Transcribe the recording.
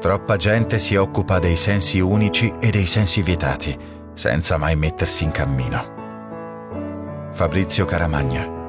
Troppa gente si occupa dei sensi unici e dei sensi vietati, senza mai mettersi in cammino. Fabrizio Caramagna.